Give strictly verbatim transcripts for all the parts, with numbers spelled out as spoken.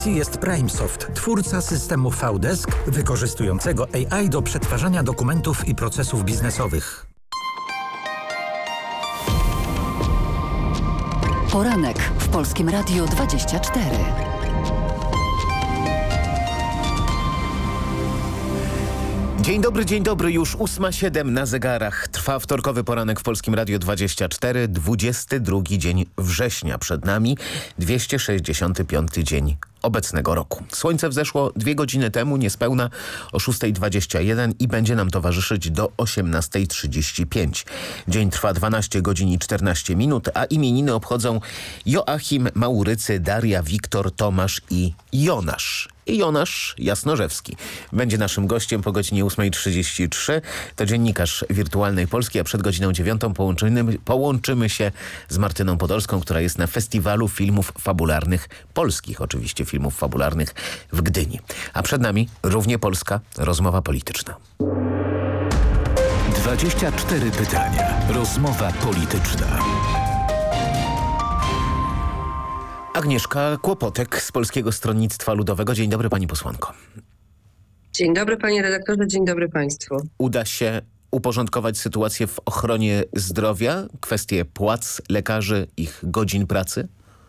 Jest PrimeSoft, twórca systemu V-Desk wykorzystującego A I do przetwarzania dokumentów i procesów biznesowych. Poranek w Polskim Radiu dwadzieścia cztery. Dzień dobry, dzień dobry, już ósma siedem na zegarach. Trwa wtorkowy poranek w Polskim Radiu dwadzieścia cztery, dwudziesty drugi dzień września przed nami, dwieście sześćdziesiąty piąty dzień obecnego roku. Słońce wzeszło dwie godziny temu, niespełna o szósta dwadzieścia jeden i będzie nam towarzyszyć do osiemnasta trzydzieści pięć. Dzień trwa dwanaście godzin i czternaście minut, a imieniny obchodzą Joachim, Maurycy, Daria, Wiktor, Tomasz i Jonasz. I Jonasz Jasnorzewski będzie naszym gościem po godzinie ósma trzydzieści trzy. To dziennikarz Wirtualnej Polski, a przed godziną dziewiątą połączymy, połączymy się z Martyną Podolską, która jest na Festiwalu Filmów Fabularnych, polskich oczywiście filmów fabularnych w Gdyni. A przed nami równie polska rozmowa polityczna. dwadzieścia cztery pytania. Rozmowa polityczna. Agnieszka Kłopotek z Polskiego Stronnictwa Ludowego. Dzień dobry, pani posłanko. Dzień dobry, panie redaktorze, dzień dobry państwu. Uda się uporządkować sytuację w ochronie zdrowia, kwestie płac lekarzy, ich godzin pracy?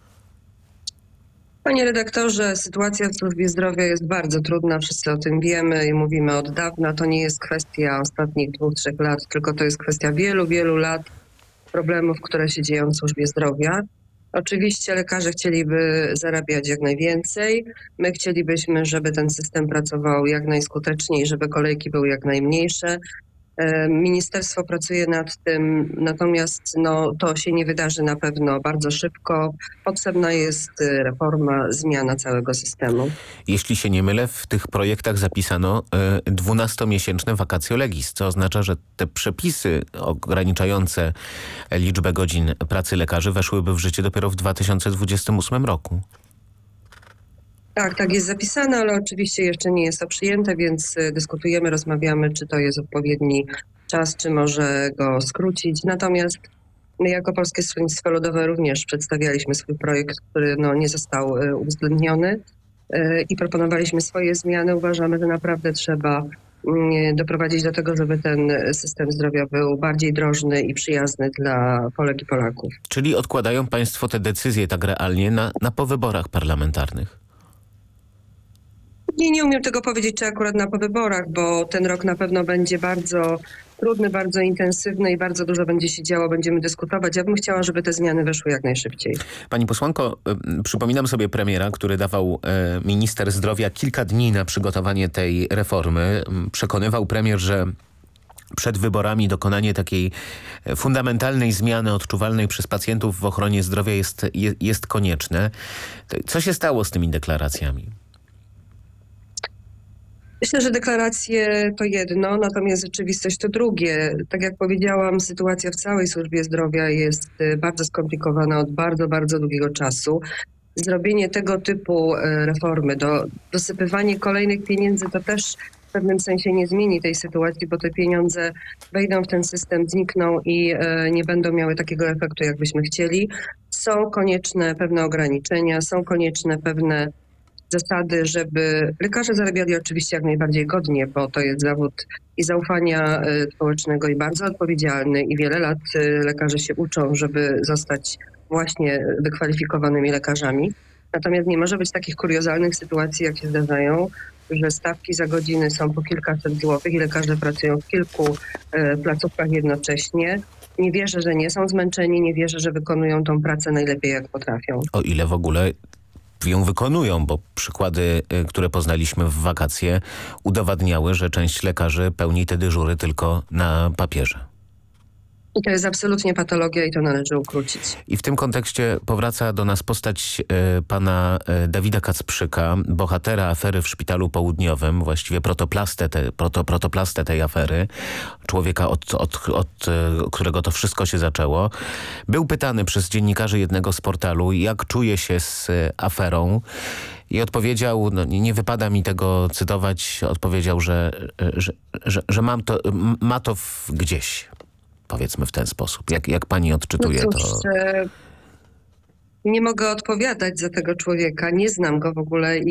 Panie redaktorze, sytuacja w służbie zdrowia jest bardzo trudna, wszyscy o tym wiemy i mówimy od dawna. To nie jest kwestia ostatnich dwóch, trzech lat, tylko to jest kwestia wielu, wielu lat problemów, które się dzieją w służbie zdrowia. Oczywiście lekarze chcieliby zarabiać jak najwięcej. My chcielibyśmy, żeby ten system pracował jak najskuteczniej, żeby kolejki były jak najmniejsze. Ministerstwo pracuje nad tym, natomiast no, to się nie wydarzy na pewno bardzo szybko. Potrzebna jest reforma, zmiana całego systemu. Jeśli się nie mylę, w tych projektach zapisano dwunastomiesięczne vacatio legis, co oznacza, że te przepisy ograniczające liczbę godzin pracy lekarzy weszłyby w życie dopiero w dwa tysiące dwudziestym ósmym roku. Tak, tak jest zapisane, ale oczywiście jeszcze nie jest to przyjęte, więc dyskutujemy, rozmawiamy, czy to jest odpowiedni czas, czy może go skrócić. Natomiast my jako Polskie Stronnictwo Ludowe również przedstawialiśmy swój projekt, który no, nie został uwzględniony i proponowaliśmy swoje zmiany. Uważamy, że naprawdę trzeba doprowadzić do tego, żeby ten system zdrowia był bardziej drożny i przyjazny dla Polek i Polaków. Czyli odkładają państwo te decyzje tak realnie na, na powyborach parlamentarnych? Nie, nie umiem tego powiedzieć, czy akurat na powyborach, bo ten rok na pewno będzie bardzo trudny, bardzo intensywny i bardzo dużo będzie się działo, będziemy dyskutować. Ja bym chciała, żeby te zmiany weszły jak najszybciej. Pani posłanko, y, przypominam sobie premiera, który dawał y, minister zdrowia kilka dni na przygotowanie tej reformy. Przekonywał premier, że przed wyborami dokonanie takiej fundamentalnej zmiany odczuwalnej przez pacjentów w ochronie zdrowia jest, je, jest konieczne. Co się stało z tymi deklaracjami? Myślę, że deklaracje to jedno, natomiast rzeczywistość to drugie. Tak jak powiedziałam, sytuacja w całej służbie zdrowia jest bardzo skomplikowana od bardzo, bardzo długiego czasu. Zrobienie tego typu reformy, do, dosypywanie kolejnych pieniędzy to też w pewnym sensie nie zmieni tej sytuacji, bo te pieniądze wejdą w ten system, znikną i nie będą miały takiego efektu, jakbyśmy chcieli. Są konieczne pewne ograniczenia, są konieczne pewne zasady, żeby lekarze zarabiali oczywiście jak najbardziej godnie, bo to jest zawód i zaufania społecznego i bardzo odpowiedzialny i wiele lat lekarze się uczą, żeby zostać właśnie wykwalifikowanymi lekarzami. Natomiast nie może być takich kuriozalnych sytuacji, jak się zdarzają, że stawki za godziny są po kilkaset złotych i lekarze pracują w kilku placówkach jednocześnie. Nie wierzę, że nie są zmęczeni, nie wierzę, że wykonują tą pracę najlepiej jak potrafią. O ile w ogóle ją wykonują, bo przykłady, które poznaliśmy w wakacje, udowadniały, że część lekarzy pełni te dyżury tylko na papierze. I to jest absolutnie patologia i to należy ukrócić. I w tym kontekście powraca do nas postać e, pana e, Dawida Kacprzyka, bohatera afery w Szpitalu Południowym, właściwie protoplastę, te, proto, protoplastę tej afery, człowieka, od, od, od e, którego to wszystko się zaczęło. Był pytany przez dziennikarzy jednego z portalu, jak czuje się z e, aferą. I odpowiedział, no nie wypada mi tego cytować, odpowiedział, że, że, że, że mam to, ma to w, gdzieś. Powiedzmy w ten sposób. Jak, jak pani odczytuje no cóż, to? Nie mogę odpowiadać za tego człowieka, nie znam go w ogóle i